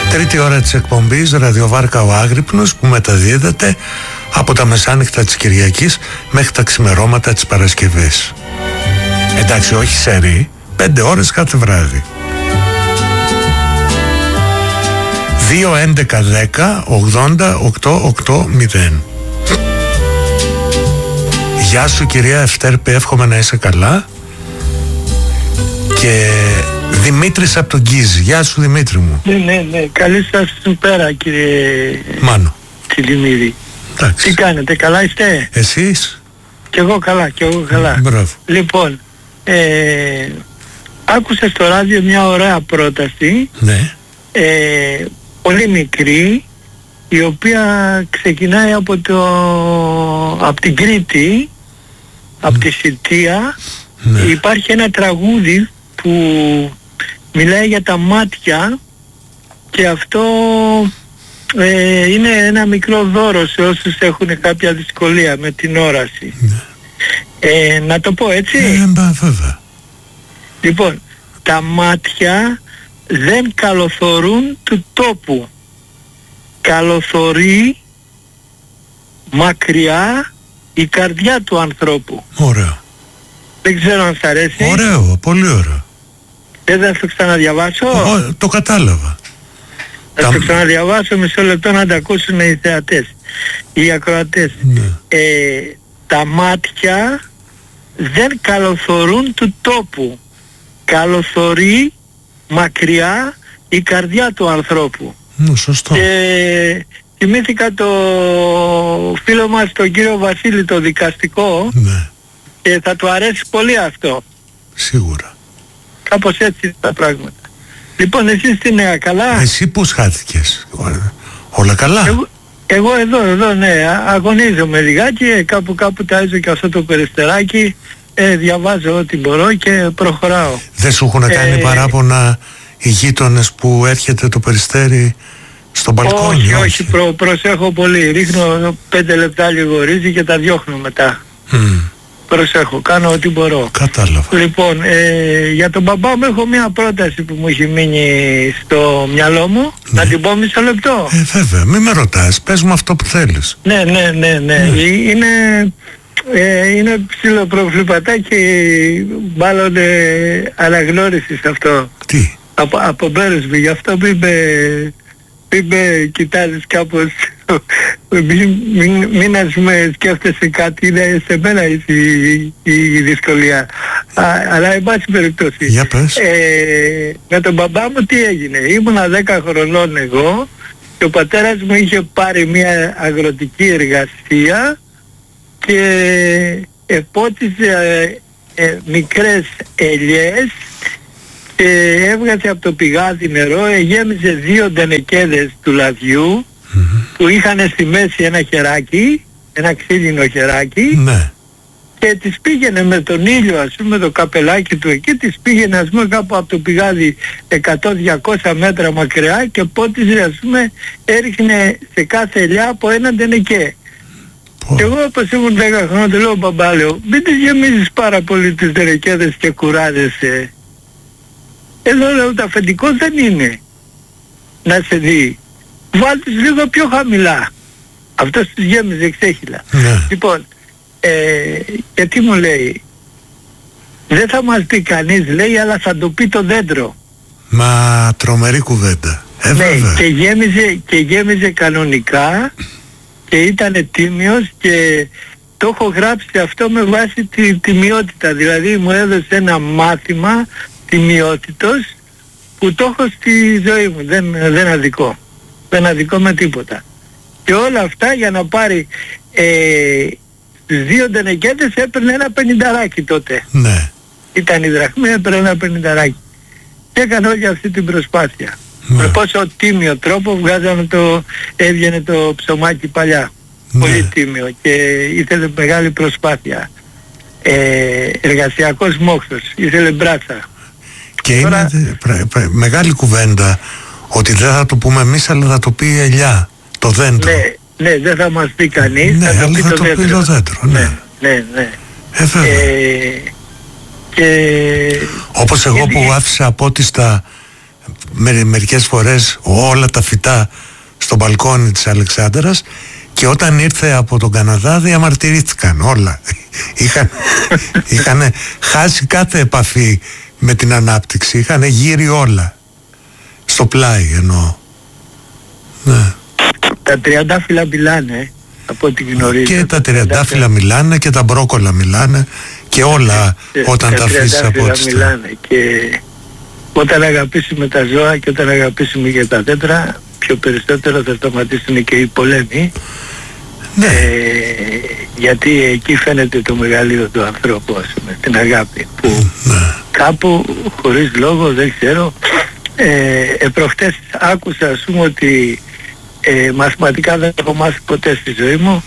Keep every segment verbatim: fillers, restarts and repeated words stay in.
Τρίτη ώρα της εκπομπής Ραδιοβάρκα ο Άγρυπνος, που μεταδίδεται από τα μεσάνυχτα της Κυριακής μέχρι τα ξημερώματα της Παρασκευής. Εντάξει, όχι σερί, πέντε ώρες κάθε βράδυ. δύο έντεκα δέκα ογδόντα οκτώ ογδόντα. Γεια σου κυρία Ευτέρπη, εύχομαι να είσαι καλά. Και Δημήτρης από τον Γκίζ. Γεια σου Δημήτρη μου. Ναι, ναι, ναι. Καλή σας πέρα κύριε Μάνο. Τσιλιμίδη. Εντάξει. Τι κάνετε, καλά είστε? Εσείς? Κι εγώ καλά, κι εγώ καλά. Μπράβο. Λοιπόν, ε, άκουσα στο ράδιο μια ωραία πρόταση. Ναι. Ε, πολύ μικρή, η οποία ξεκινάει από, το, από την Κρήτη, από τη Σιτία. Ναι. Υπάρχει ένα τραγούδι που μιλάει για τα μάτια και αυτό ε, είναι ένα μικρό δώρο σε όσους έχουν κάποια δυσκολία με την όραση. Ναι. Ε, να το πω έτσι. Ε, μπα, βέβαια. Λοιπόν, τα μάτια δεν καλοθωρούν του τόπου. Καλοθωρεί μακριά η καρδιά του ανθρώπου. Ωραίο. Δεν ξέρω αν σ' αρέσει. Ωραίο, πολύ ωραίο. Δεν θα το ξαναδιαβάσω. Ο, το κατάλαβα. Θα τα... το ξαναδιαβάσω μισό λεπτό να τα ακούσουν οι θεατές, οι ακροατές. Ναι. Ε, τα μάτια δεν καλοθωρούν του τόπου. Καλοθωρεί μακριά η καρδιά του ανθρώπου. Ναι, σωστό. Και θυμήθηκα το φίλο μας τον κύριο Βασίλη το δικαστικό. Ναι. Και θα του αρέσει πολύ αυτό. Σίγουρα. Κάπως έτσι είναι τα πράγματα. Λοιπόν, εσείς τι νέα, καλά? Εσύ πώς χάθηκες? Όλα καλά? Εγώ, εγώ εδώ, εδώ, ναι, αγωνίζομαι λιγάκι, κάπου κάπου ταΐζω και αυτό το περιστεράκι, ε, διαβάζω ό,τι μπορώ και προχωράω. Δεν σου έχουν κάνει ε, παράπονα οι γείτονες που έρχεται το περιστέρι στο μπαλκόνι? Όχι, όχι, προ, προσέχω πολύ. Ρίχνω πέντε λεπτά λίγο ρύζι και τα διώχνω μετά. Mm. Προσέχω, κάνω ό,τι μπορώ. Κατάλαβα. Λοιπόν, ε, για τον μπαμπά μου έχω μια πρόταση που μου έχει μείνει στο μυαλό μου. Ναι. Να την πω μισό λεπτό. Ε, βέβαια, μην με ρωτάς, πες μου αυτό που θέλεις. Ναι, ναι, ναι, ναι. ναι. Είναι, ε, είναι ψιλοπροβληματάκι, μάλλον ε, αναγνώριση σε αυτό. Τι? Από, από Μπέρεσμι, γι' αυτό μην με, μην με κοιτάζεις κάπως, μην, μην, μην ας με σκέφτεσαι κάτι, είναι σε μένα η, η, η δυσκολία. Α, αλλά εν πάση περιπτώσει. Για πες. Ε, με τον μπαμπά μου τι έγινε? Ήμουνα δέκα χρονών εγώ και ο πατέρας μου είχε πάρει μια αγροτική εργασία και επότιζε ε, ε, μικρές ελιές και έβγαζε από το πηγάδι νερό, γέμιζε δύο ντενεκέδες του λαδιού mm-hmm. που είχαν στη μέση ένα χεράκι, ένα ξύλινο χεράκι. Ναι. Και τις πήγαινε με τον ήλιο, ας πούμε, το καπελάκι του εκεί, τις πήγαινε ας πούμε κάπου από το πηγάδι εκατό με διακόσια μέτρα μακριά και πότιζε, ας πούμε, έριχνε σε κάθε ελιά από έναν ντενεκέ. Oh. Και εγώ όπως ήμουν δέκα χρόνια, του λέω, μπαμπά, λέω, μην τις γεμίζεις πάρα πολύ τις ντενεκέδες και κουράζεσαι. Εδώ, λέω, το αφεντικό δεν είναι να σε δει. Βάλτε λίγο πιο χαμηλά. Αυτός τις γέμιζε ξέχυλα. Ναι. Λοιπόν, ε, και τι μου λέει? Δεν θα μας πει κανείς, λέει, αλλά θα το πει το δέντρο. Μα τρομερή κουβέντα. Ε, ναι, βέβαια. και γέμιζε, και γέμιζε κανονικά και ήταν τίμιος και το έχω γράψει αυτό με βάση τη τιμιότητα. Δηλαδή μου έδωσε ένα μάθημα τιμιότητος που το έχω στη ζωή μου. Δεν, δεν αδικώ. Δεν αδικώ με τίποτα. Και όλα αυτά για να πάρει ε, τις δύο ντενεκέτες έπαιρνε ένα πενηνταράκι τότε. Ναι. Ήταν η δραχμή, έπαιρνε ένα πενηνταράκι. Και έκανε όλη αυτή την προσπάθεια. Ναι. Με πόσο τίμιο τρόπο βγάζαμε το, έβγαινε το ψωμάκι παλιά. Ναι. Πολύ τίμιο και ήθελε μεγάλη προσπάθεια. Ε, εργασιακός μόχθος, ήθελε μπράτσα. Και τώρα... είναι πρέ, πρέ, μεγάλη κουβέντα ότι δεν θα το πούμε εμείς, αλλά θα το πει η ελιά, το δέντρο. Ναι, ναι, δεν θα μας πει κανείς, ναι, θα το πει θα το, το δέντρο. πει το δέντρο. Ναι, ναι, ναι. ναι. Ε, βέβαια. Ε, και... Όπως εγώ και... που άφησα απότιστα με, μερικές φορές όλα τα φυτά στο μπαλκόνι της Αλεξάνδρας, και όταν ήρθε από τον Καναδά διαμαρτυρήθηκαν όλα. είχαν, είχαν χάσει κάθε επαφή με την ανάπτυξη, είχαν γύρει όλα στο πλάι εννοώ. Ναι. Τα τριαντάφυλλα μιλάνε, από ό,τι γνωρίζω. Και τα τριαντάφυλλα μιλάνε και τα μπρόκολα μιλάνε και όλα ε, όταν τα, τα αφήσεις από ό,τι μιλάνε. Και όταν αγαπήσουμε τα ζώα και όταν αγαπήσουμε για τα δέντρα, πιο περισσότερο θα σταματήσουν και οι πολέμοι. Ναι. Ε, γιατί εκεί φαίνεται το μεγαλείο του ανθρώπου, ας πούμε, την αγάπη που ναι. κάπου χωρίς λόγο, δεν ξέρω, ε, ε, προχτές άκουσα, ας πούμε, ότι ε, μαθηματικά δεν έχω μάθει ποτέ στη ζωή μου,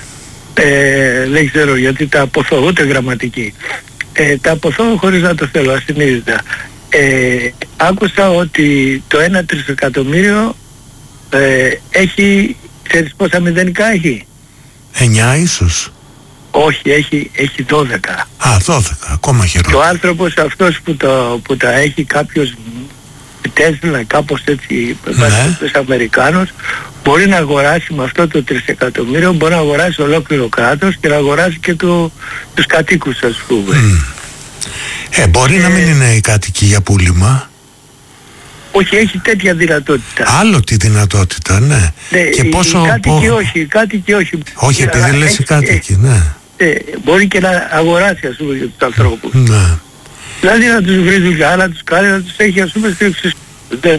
ε, δεν ξέρω γιατί τα αποθώ, ούτε γραμματική, ε, τα αποθώ χωρίς να το θέλω, ασυνείδητα. Ε, άκουσα ότι το ένα τρισεκατομμύριο ε, έχει, ξέρεις πόσα μηδενικά έχει? Εννιά ίσως. Όχι, έχει, έχει δώδεκα. Α, δώδεκα, ακόμα χειρότερα. Και ο άνθρωπος αυτός που, το, που τα έχει, κάποιος Τέσλα, κάπως έτσι, ναι. τους Αμερικάνους, μπορεί να αγοράσει με αυτό το τρισεκατομμύριο, μπορεί να αγοράσει ολόκληρο κράτος και να αγοράσει και το, τους κατοίκους, ας πούμε. Mm. Ε, μπορεί ε, να μην είναι οι κάτοικοι για πούλημα. Όχι, έχει τέτοια δυνατότητα. Άλλο τη δυνατότητα, ναι. ναι και οι, πόσο... Οι κάτοικοι πο... όχι, οι κάτοικοι όχι. Όχι, επειδή λες έχει, οι κάτοικοι, ε, ναι. Ε, μπορεί και να αγοράσει, ας πούμε, για τους ανθρώπους. Ναι. Δηλαδή να τους βρει δουλειά, να τους κάνει, να τους έχει, ας πούμε, στην εξουσία. Δεν...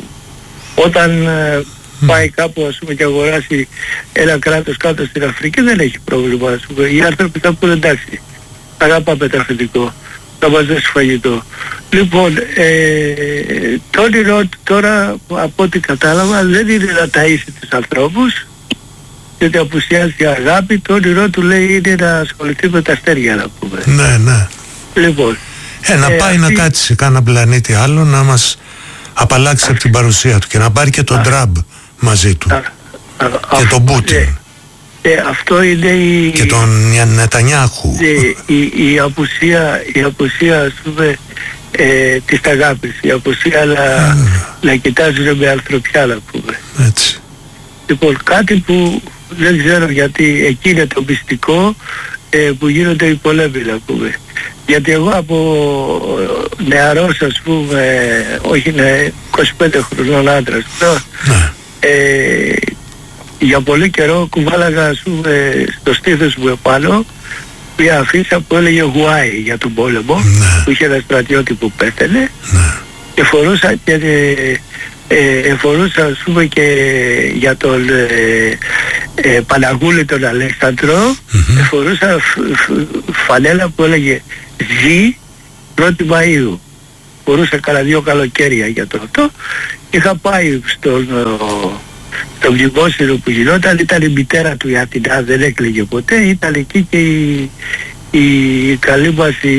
Όταν ε, mm. πάει κάπου, ας πούμε, και αγοράσει ένα κράτος κάτω στην Αφρική, δεν έχει πρόβλημα, ας πούμε. Οι άνθρωποι θα πούνε εντάξει, αγαπάμε το αφεντικό, θα μας δώσει φαγητό. Λοιπόν, ε, το όνειρό του τώρα, από ό,τι κατάλαβα, δεν είναι να ταΐσει τους ανθρώπους, γιατί απουσιάζει η αγάπη. Το όνειρό του, λέει, είναι να ασχοληθεί με τα αστέρια, να πούμε. Ναι, ναι. Λοιπόν, ε, να ε, πάει αυτή... να κάτσει σε κάνα πλανήτη άλλο, να μας απαλλάξει αυτή... από την παρουσία του και να πάρει και τον Τραμπ μαζί του. Α, α, και α, τον Πούτιν. Ε, ε, αυτό είναι η... Και τον Νετανιάχου. Ε, η, η, απουσία, η απουσία, ας πούμε, ε, της αγάπης. Η απουσία να, mm. να κοιτάζουν με ανθρωπιά, να πούμε. Έτσι. Λοιπόν, κάτι που δεν ξέρω γιατί εκεί είναι το μυστικό, ε, που γίνονται οι πολέμοι, να πούμε. Γιατί εγώ από νεαρός, ας πούμε, όχι ναι, είκοσι πέντε χρονών άντρας, ναι. ε, για πολύ καιρό κουβάλαγα, ας πούμε, στο στήθος μου επάνω μια αφίσα που έλεγε Γουάι για τον πόλεμο, ναι. που είχε ένα στρατιώτη που πέθανε, ναι. και φορούσα και ε, ε, φορούσα, ας πούμε, και για τον ε, ε, Παναγούλη τον Αλέξανδρο, mm-hmm. ε, φορούσα φ, φ, φανέλα που έλεγε Ζή πρώτη Μαΐου. Φορούσα κάνα δύο καλοκαίρια για το αυτό. Είχα πάει στον στο μνημόσυνο που γινόταν, ήταν η μητέρα του η Αθηνά, δεν έκλαιγε ποτέ, ήταν εκεί και η, η καλή μας η,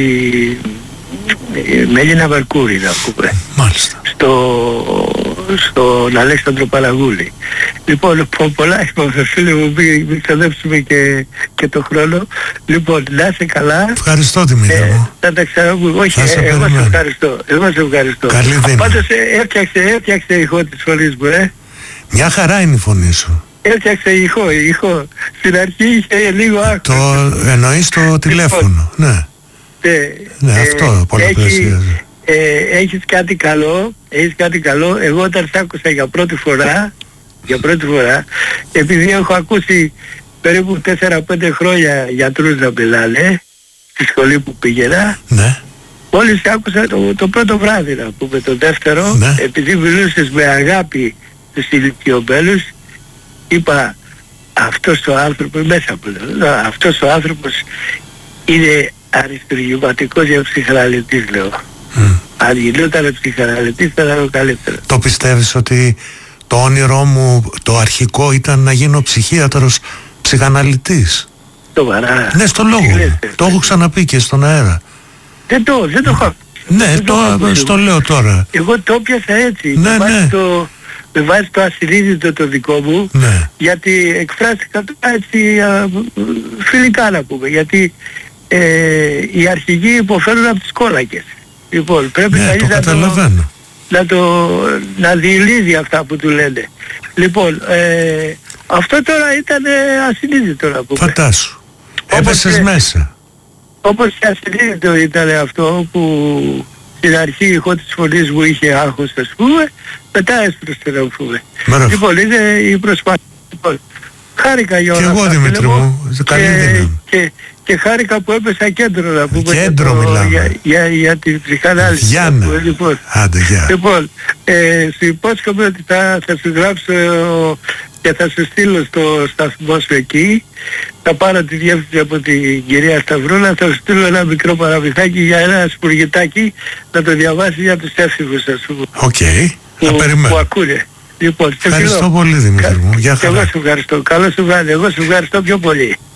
η Μελίνα Μερκούρη, να πούμε. Μάλιστα. Στο, στον Αλέξανδρο Παναγούλη. Λοιπόν, πολλά είπαμε, φίλε μου, μην ξοδέψουμε και, και το χρόνο. Λοιπόν, να είσαι καλά. Ευχαριστώ, Δημήτρη ε, μου. Θα τα ξαναπούμε. Όχι, ε, εγώ σε ευχαριστώ. Εγώ σε ευχαριστώ. Καλή δύναμη. Πάντως έφτιαξε, έφτιαξε ηχό της φωνής μου, ε. Μια χαρά είναι η φωνή σου. Έφτιαξε ηχό, ηχό. Στην αρχή είχε λίγο άκουσα. Το εννοείς το τηλέφωνο, ναι. Ε, ναι, ε, αυτό πολλαπλασιάζει. Ε, έχεις κάτι καλό, έχεις κάτι καλό. Εγώ όταν σ' άκουσα για πρώτη φορά, για πρώτη φορά, επειδή έχω ακούσει περίπου τέσσερα πέντε χρόνια γιατρούς να μιλάνε, στη σχολή που πήγαινα, ναι. μόλις άκουσα το, το πρώτο βράδυ, να πούμε, το δεύτερο, ναι. επειδή μιλούσες με αγάπη τους ηλικιωμένους, είπα αυτός ο άνθρωπος, μέσα από λέω, αυτός ο άνθρωπος είναι αριστουργηματικός για ψυχαναλυτής, λέω. Mm. Αν γινόταν ψυχαναλυτής θα ήταν ο καλύτερος. Το πιστεύεις ότι το όνειρό μου το αρχικό ήταν να γίνω ψυχίατρος ψυχαναλυτής? Το βαρά. Ναι, στο λόγο μου. Το έχω ξαναπεί και στον αέρα. Δεν το, δεν το έχω. Ναι, δεν το, το, στο λέω τώρα. Εγώ το πιάσα έτσι. Ναι, με ναι. Το, με βάζει το ασυνείδητο το δικό μου, ναι. γιατί εκφράστηκα έτσι α, φιλικά, να πούμε, γιατί ε, οι αρχηγοί υποφέρουν από τις κόλακες. Λοιπόν, πρέπει ναι, να το καταλαβαίνω. να το να διηλύζει αυτά που του λένε. Λοιπόν, ε, αυτό τώρα ήταν ασυνείδητο να πούμε. Φαντάσου. Έπεσες και, μέσα. Όπως και ασυνείδητο ήταν αυτό που στην αρχή η ηχό της φωνής μου είχε άγχος, ας πούμε, μετά έσπρωσε να πούμε. Μπράβο. Λοιπόν, είναι η προσπάθεια. Λοιπόν, χάρηκα για όλα και αυτά. εγώ Δημήτρη μου, καλή δύναμη. Και, και χάρηκα που έπεσα κέντρο να πούμε. Κέντρο για, το, μιλάμε. για, για, για την ψυχανάλυση. Γιάννα. Λοιπόν, Άντε, γεια. Λοιπόν, ε, σου υπόσχομαι ότι θα, θα σου γράψω και θα σου στείλω στο σταθμό σου εκεί. Θα πάρω τη διεύθυνση από την κυρία Σταυρούλα, θα σου στείλω ένα μικρό παραμυθάκι για ένα σπουργητάκι να το διαβάσει για τους εύσυχους, ας πούμε. Οκ, okay. Θα περιμένω. Που ακούνε. Λοιπόν, ευχαριστώ πολύ Δημήτρη μου. Γεια χαρά. Εγώ σου ευχαριστώ. Καλό σου βράδυ. Εγώ σου ευχαριστώ πιο πολύ.